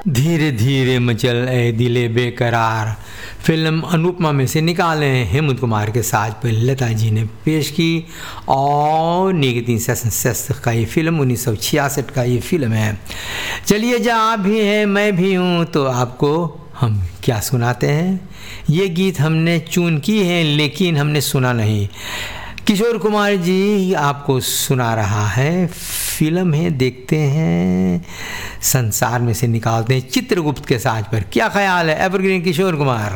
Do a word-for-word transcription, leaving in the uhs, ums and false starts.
धीरे धीरे मचल ए दिले बेकरार फिल्म अनुपमा में से निकाले हैं हेमंत कुमार के साथ पर लता जी ने पेश की। और निगेटिव सेशन सेस का ये फिल्म उन्नीस सौ छियासठ का ये फिल्म है। चलिए जा आप भी हैं मैं भी हूँ, तो आपको हम क्या सुनाते हैं। ये गीत हमने चुन की है लेकिन हमने सुना नहीं। किशोर कुमार जी आपको सुना रहा है। फिल्म है, देखते हैं, संसार में से निकालते हैं चित्रगुप्त के साज पर। क्या ख्याल है एवरग्रीन किशोर कुमार?